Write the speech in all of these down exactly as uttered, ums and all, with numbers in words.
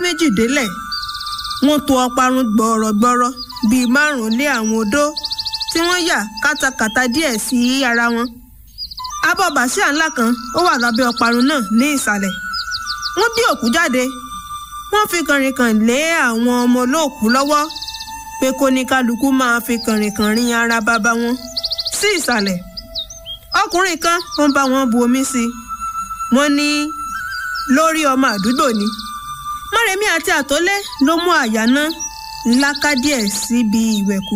méjì délẹ̀ wọ́n tò ọparun gbọ̀rọ̀gbọ̀rọ̀ bíi márùn-ún lé àwọn odó tí wọ́n yà kátakàta díẹ̀ sí ara wọn. abọ́ bàsíà ńlá kan ó wà lábẹ́ ọparun náà ní ìsàlẹ̀. wọ́n bí òkú jáde wọ́n fi kànrìnkàn lé àwọn ọmọ olóòkú lọ́wọ́ pé kó ní kálukú máa fi kànrìnkàn rin ara bàbá wọn sí ìsàlẹ̀. ọkùnrin kan ó ń bá wọn bu omi sí i. wọ́n ní lórí ọmọ àdúgbò ni. Mọ́remí àti Àtólé ló mú àyáná ńlá ká díẹ̀ síbi ìwẹ̀kú.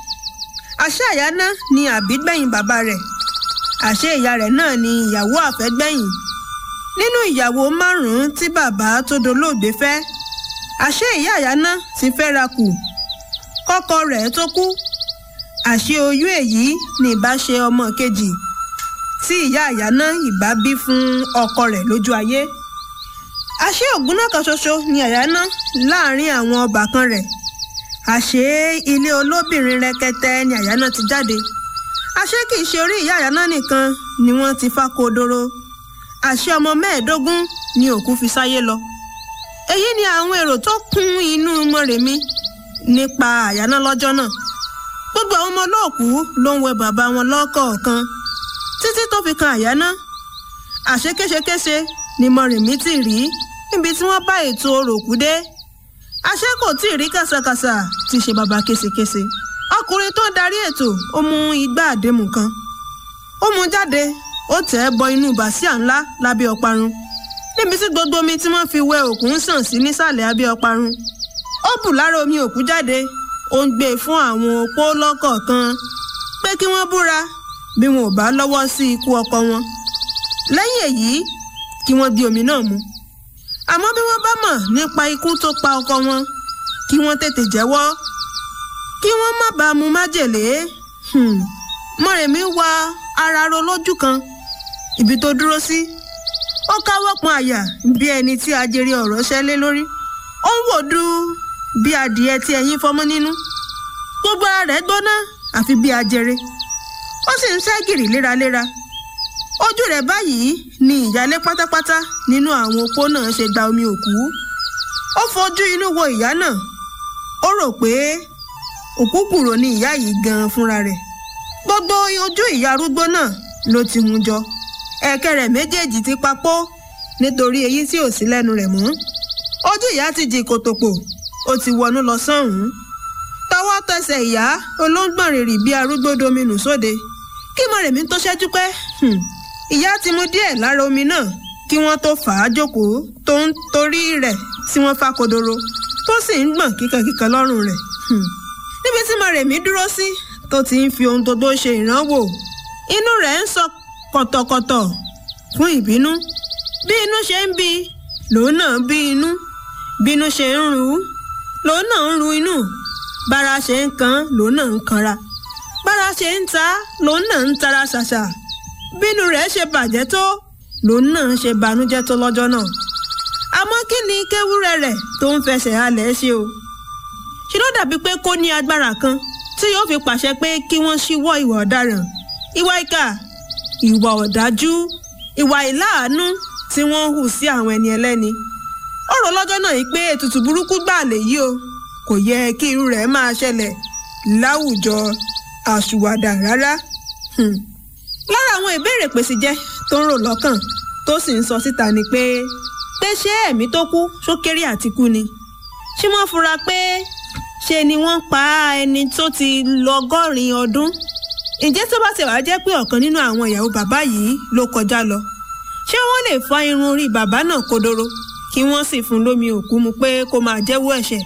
àṣé àyáná ni àbígbẹ̀yìn bàbá rẹ̀, àṣé ìyá rẹ̀ náà ni ìyàwó àfẹ́gbẹ̀yìn. nínú ìyàwó márùn-ún tí bàbá tó dolóògbé fẹ́, àṣé ìyá àyáná ti fẹ́ra kù kọ́kọ rẹ̀ tó kú. àṣé oyún èyí ni ìbá ṣe ọmọ kejì tí ìyá àyáná ìbá bí fún ọkọ rẹ̀ lójú ayé. àṣé ògúnná kan ṣoṣo ni àyáná láàrin àwọn ọbàkan rẹ̀. àṣé ilé olóbìnrin rẹkẹtẹ ni àyáná ti jáde. àṣé kìí ṣe orí ìyá àyáná nìkan ni wọ́n ti fá kodoro. àṣé ọmọ mẹ́ẹ̀ẹ́dógún ni òkú fi sáyé lọ. èyí ni àwọn èrò tó kún inú Mọ́remí nípa àyáná lọ́jọ́ náà. gbogbo àwọn ọmọ olóòkú ló ń wẹ bàbá wọn lọ́kọ̀ọ̀kan títí tó fi kan àyáná. àṣé kéṣekéṣe ni Mọ́remí ti rí níbi tí wọ́n bá ètò orò òkú dé. àṣé kò tí ì rí kàsàkàsà tí ṣe bàbá kéṣekéṣe. ọkùnrin tó ń darí ètò ó mú igbá àdémù kan, ó mú jáde, ó tẹ̀ ẹ́ bọ inú bàsíà ńlá lábẹ́ ọparun níbi tí gbogbo omi tí wọ́n fi wẹ òkú ń sàn sí nísàlẹ̀ abẹ́ ọparun. ó bù lára omi òkú jáde, ó ń gbé e fún àwọn opó lọ́kọ̀ọ̀kan pé kí wọ́n búra bí wọn ò bá lọ́wọ́ sí ikú ọkọ wọn. lẹ́yìn èyí kí wọ́n di omi náà mu. àmọ́ bí wọ́n bá mọ̀ nípa ikú tó pa ọkọ wọn kí wọ́n tètè jẹ́wọ́ kí wọ́n má bàa mu májèlé. Hmm. Mọ́remí wa ara ro lójú kan ibi tó dúró sí. ó káwọ́ pọn àyà bí ẹni tí ajere ọ̀rọ̀ ṣẹlẹ̀ lórí. ó ń wò dú bí adìẹ tí ẹyin fọmọ nínú. gbogbo ara rẹ̀ gbóná àfi bí ajere. ó sì ń ṣẹ́gìrì léraléra. ojú rẹ̀ báyìí ni ìyálé pátápátá nínú àwọn opó náà ṣe gba omi òkú. ó fojú inú wo ìyá náà. ó rò pé òkú kúrò ní ìyá yìí gan fúnra rẹ̀. gbogbo ojú ìyá arúgbó náà ló ti hun jọ. ẹ̀kẹ́ rẹ̀ méjèèjì ti papó nítorí èyí tí ò sí lẹ́nu rẹ̀ mọ́. ojú ìyá ti jì kòtòpò, ó ti wọnú lọ sọ́hùn-ún. tọwọ́ tẹsẹ̀ ìyá olóńgbọ̀n rìrì bí arúgbó dominù sóde. kí Mọ́remí tó ṣẹ́jú pẹ́ ìyá ti mu díẹ̀ lára omi náà kí wọ́n tó fà á jókòó tó ń torí rẹ̀ tí wọ́n fá kodoro tó sì ń gbọ̀n kíkankíkan lọ́rùn rẹ̀. níbi tí Mọ́remí dúró sí tó ti ń fi ohun gbogbo ṣe ìrànwọ́, inú rẹ̀ ń sọ kọ̀tọ̀kọ̀tọ̀ fún ìbínú. bí inú ṣe ń bí lòun náà bí inú, bínú ṣe ń ru lòun náà ń ru inú, bára ṣe ń kan lòun náà ń kanra, bára ṣe ń ta lòun náà ń tara ṣàṣà. bínú rẹ̀ ṣe bàjẹ́ tó lòun náà ṣe bànújẹ́ tó lọ́jọ́ náà. àmọ́ kí ni kéwúrẹ́ rẹ̀ tó ń fẹsẹ̀ halẹ̀ ṣe o? ṣe ló dàbí pé kó ní agbára kan tí yóò fi pàṣẹ pé kí wọ́n ṣíwọ́ ìwà ọ̀daràn, ìwà ìkà, ìwà ọ̀dájú, ìwà ìláàánú tí wọ́n hù sí àwọn ẹni ẹlẹ́ni. ó rò lọ́jọ́ náà pé ètùtù burúkú gbà lèyí o, kò yẹ kí irú rẹ̀ máa ṣẹlẹ̀ láwùjọ àṣùwàdà rárá. Hmm. lára àwọn ìbéèrè pèsè jẹ́ tó ń rò lọ́kàn tó sì ń sọ síta ni pé pé ṣé ẹ̀mí tó kú sókéré àti kú ni? ṣé wọ́n fura pé ṣe ni wọ́n pa ẹni tó ti lọ́gọ́rin ọdún? ǹjẹ́ tó bá ti wá jẹ́ pé ọ̀kan nínú àwọn ìyàwó bàbá yìí ló kọjá lọ, ṣé wọ́n lè fa irun orí bàbá náà kodoro kí wọ́n sì fún lómi òkú mu pé kó máa jẹ́wọ́ ẹ̀ṣẹ̀?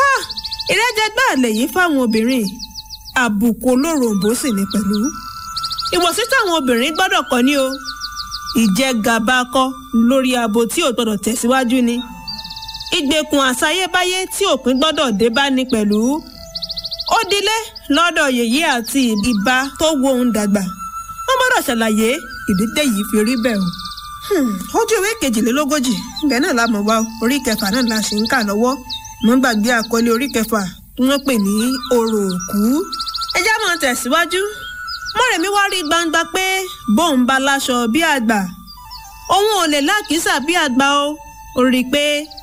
ìrẹ́jẹ gbáà lèyí fáwọn obìnrin, àbùkù olóròǹbó sì ní pẹ̀lú. ìwọ̀sí táwọn obìnrin gbọ́dọ̀ kọ́ ni o, ìjẹgàba kọ́ lórí abo tí ò gbọ́dọ̀ tẹ̀síwájú ni, ìgbèkùn àsáyébáyé tí òpin gbọ́dọ̀ dé bá ní pẹ̀lú. ó dilé lọ́dọ̀ yèyé àti ìbá tó wo òun dàgbà. wọ́n gbọ́dọ̀ ṣàlàyé ìdílé yìí fi rí bẹ́ẹ̀ o. ojú ìwé kejìlélógójì ibẹ̀ náà la mọ̀ wá orí kẹfà náà la ṣì ń kà lọ́wọ́. mo gbàgbé àkọlé orí kẹfà wọ́n pè ní orò òkú. ẹ já máa tẹ̀síwájú. Mọ́remí wá rí gbangba pé bóun bá láṣọ bí àgbà òun ò lè lákìísà bí àgbà o. ó rí i pé